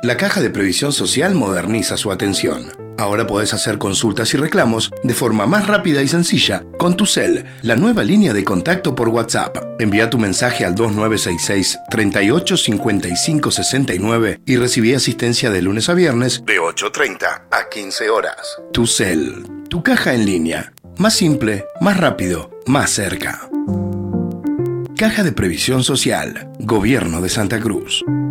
La Caja de Previsión Social moderniza su atención. Ahora podés hacer consultas y reclamos de forma más rápida y sencilla con TuCel, la nueva línea de contacto por WhatsApp. Envía tu mensaje al 2966 38 55 69 y recibí asistencia de lunes a viernes de 8:30 a 15 horas. TuCel, tu caja en línea. Más simple, más rápido, más cerca. Caja de Previsión Social, Gobierno de Santa Cruz.